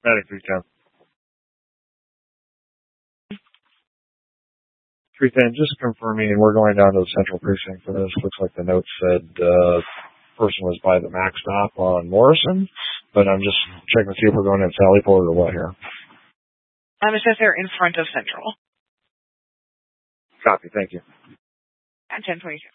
Medic 310. 310, just confirming, we're going down to the central precinct for this. Looks like the note said person was by the Max stop on Morrison, but I'm just checking to see if we're going in Sallyport or what here. It says they're in front of Central. Copy, thank you. At 10:22.